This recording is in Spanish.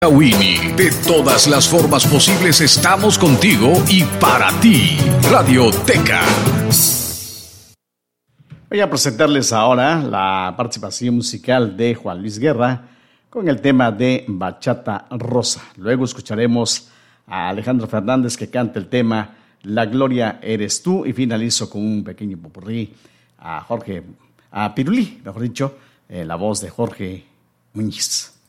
Winnie, de todas las formas posibles estamos contigo y para ti, Radioteca. Voy a presentarles ahora la participación musical de Juan Luis Guerra con el tema de Bachata Rosa. Luego escucharemos a Alejandro Fernández que canta el tema La Gloria Eres Tú y finalizo con un pequeño popurrí a Pirulí, mejor dicho, la voz de Jorge Muñiz.